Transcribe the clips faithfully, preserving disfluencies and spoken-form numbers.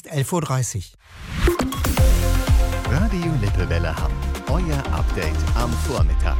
elf Uhr dreißig. Radio Lippewelle Hamm. Euer Update am Vormittag.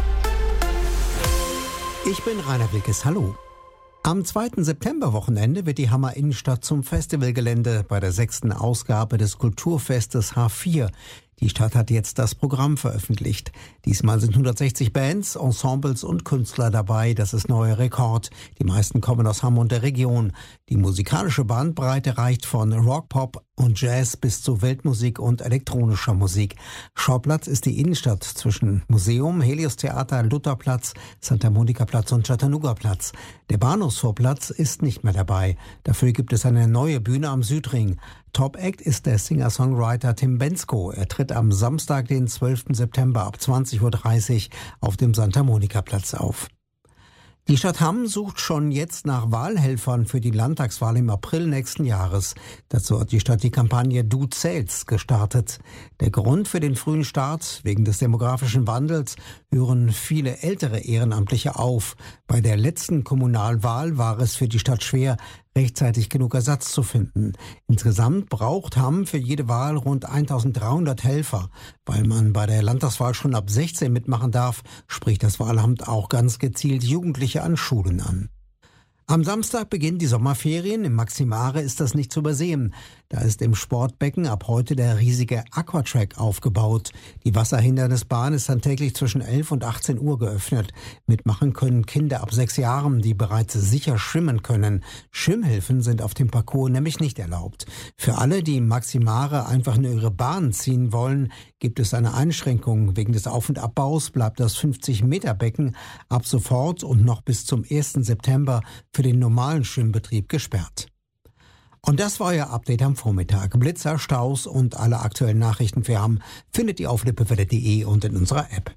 Ich bin Rainer Wilkes. Hallo. Am zweiten Septemberwochenende wird die Hammer Innenstadt zum Festivalgelände bei der sechsten Ausgabe des Kulturfestes H vier. Die Stadt hat jetzt das Programm veröffentlicht. Diesmal sind hundertsechzig Bands, Ensembles und Künstler dabei. Das ist neuer Rekord. Die meisten kommen aus Hamm und der Region. Die musikalische Bandbreite reicht von Rock, Pop und Jazz bis zu Weltmusik und elektronischer Musik. Schauplatz ist die Innenstadt zwischen Museum, Helios-Theater, Lutherplatz, Santa Monica-Platz und Chattanooga-Platz. Der Bahnhofsvorplatz ist nicht mehr dabei. Dafür gibt es eine neue Bühne am Südring. Top-Act ist der Singer-Songwriter Tim Bendzko. Er tritt am Samstag, den zwölften September ab zwanzig Uhr dreißig auf dem Santa Monica-Platz auf. Die Stadt Hamm sucht schon jetzt nach Wahlhelfern für die Landtagswahl im April nächsten Jahres. Dazu hat die Stadt die Kampagne Du zählst gestartet. Der Grund für den frühen Start: wegen des demografischen Wandels hören viele ältere Ehrenamtliche auf. Bei der letzten Kommunalwahl war es für die Stadt schwer, rechtzeitig genug Ersatz zu finden. Insgesamt braucht Hamm für jede Wahl rund eintausenddreihundert Helfer. Weil man bei der Landtagswahl schon ab sechzehn mitmachen darf, spricht das Wahlamt auch ganz gezielt Jugendliche an Schulen an. Am Samstag beginnen die Sommerferien. Im Maximare ist das nicht zu übersehen. Da ist im Sportbecken ab heute der riesige Aquatrack aufgebaut. Die Wasserhindernisbahn ist dann täglich zwischen elf und achtzehn Uhr geöffnet. Mitmachen können Kinder ab sechs Jahren, die bereits sicher schwimmen können. Schwimmhilfen sind auf dem Parcours nämlich nicht erlaubt. Für alle, die im Maximare einfach nur ihre Bahn ziehen wollen, gibt es eine Einschränkung. Wegen des Auf- und Abbaus bleibt das fünfzig Meter Becken ab sofort und noch bis zum ersten September für den normalen Schwimmbetrieb gesperrt. Und das war euer Update am Vormittag. Blitzer, Staus und alle aktuellen Nachrichten für Hamm findet ihr auf lippewelle punkt de und in unserer App.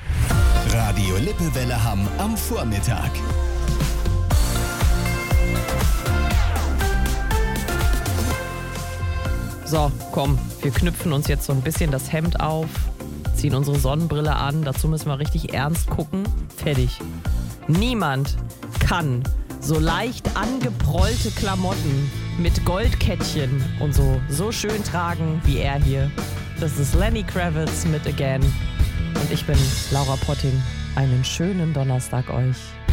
Radio Lippewelle Hamm am Vormittag. So, komm, wir knüpfen uns jetzt so ein bisschen das Hemd auf, ziehen unsere Sonnenbrille an, dazu müssen wir richtig ernst gucken. Fertig. Niemand kann so leicht angeprollte Klamotten mit Goldkettchen und so so schön tragen wie er hier. Das ist Lenny Kravitz mit Again. Und ich bin Laura Potting. Einen schönen Donnerstag euch.